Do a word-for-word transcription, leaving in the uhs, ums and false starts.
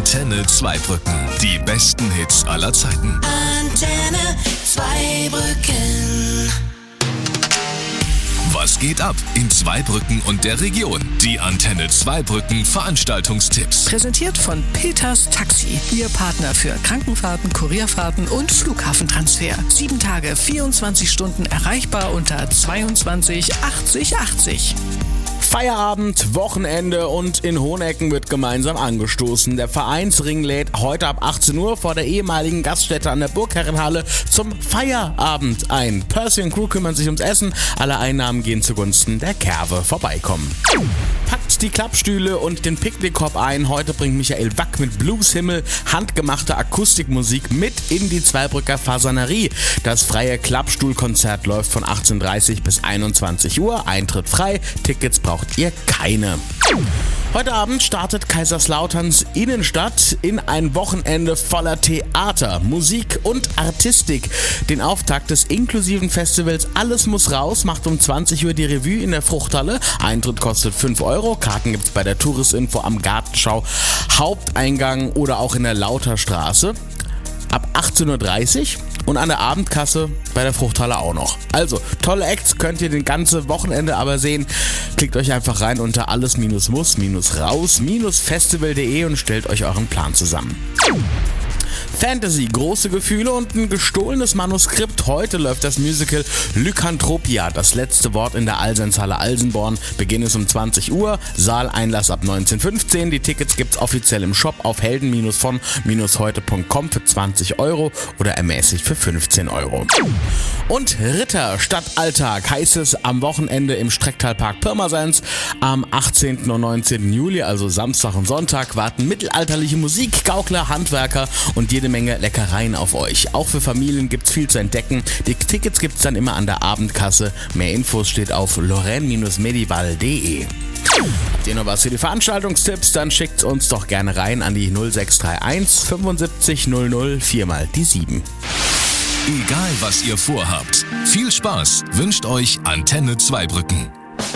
Antenne Zweibrücken. Die besten Hits aller Zeiten. Antenne Zweibrücken. Was geht ab in Zweibrücken und der Region? Die Antenne Zweibrücken Veranstaltungstipps. Präsentiert von Peters Taxi. Ihr Partner für Krankenfahrten, Kurierfahrten und Flughafentransfer. Sieben Tage, vierundzwanzig Stunden erreichbar unter zweiundzwanzig achtzig achtzig. Feierabend, Wochenende und in Hohenecken wird gemeinsam angestoßen. Der Vereinsring lädt heute ab achtzehn Uhr vor der ehemaligen Gaststätte an der Burgherrenhalle zum Feierabend ein. Percy und Crew kümmern sich ums Essen, alle Einnahmen gehen zugunsten der Kerwe. Vorbeikommen. Packt die Klappstühle und den Picknickkorb ein. Heute bringt Michael Wack mit Blueshimmel handgemachte Akustikmusik mit in die Zweibrücker Fasanerie. Das freie Klappstuhlkonzert läuft von achtzehn Uhr dreißig bis einundzwanzig Uhr. Eintritt frei, Tickets braucht ihr keine. Heute Abend startet Kaiserslauterns Innenstadt in ein Wochenende voller Theater, Musik und Artistik. Den Auftakt des inklusiven Festivals Alles muss raus macht um zwanzig Uhr die Revue in der Fruchthalle. Eintritt kostet fünf Euro. Karten gibt's bei der Touristinfo am Gartenschau Haupteingang oder auch in der Lauterstraße. Ab achtzehn Uhr dreißig und an der Abendkasse bei der Fruchthalle auch noch. Also, tolle Acts könnt ihr den ganze Wochenende aber sehen. Klickt euch einfach rein unter alles-muss-raus-festival punkt de und stellt euch euren Plan zusammen. Fantasy, große Gefühle und ein gestohlenes Manuskript. Heute läuft das Musical Lycanthropia, das letzte Wort in der Allseinshalle Alsenborn. Beginn ist um zwanzig Uhr, Saaleinlass ab neunzehn Uhr fünfzehn. Die Tickets gibt's offiziell im Shop auf helden von heute punkt com für zwanzig Euro oder ermäßigt für fünfzehn Euro. Und Ritter statt Alltag heißt es am Wochenende im Strecktalpark Pirmasens. Am achtzehnten und neunzehnten Juli, also Samstag und Sonntag, warten mittelalterliche Musik, Gaukler, Handwerker und jede Menge Leckereien auf euch. Auch für Familien gibt's viel zu entdecken. Die Tickets gibt's dann immer an der Abendkasse. Mehr Infos steht auf lorraine medival punkt de. Habt ihr noch was für die Veranstaltungstipps? Dann schickt's uns doch gerne rein an die null sechs drei eins fünfundsiebzig null null vier mal die sieben. Egal was ihr vorhabt, viel Spaß wünscht euch Antenne Zweibrücken.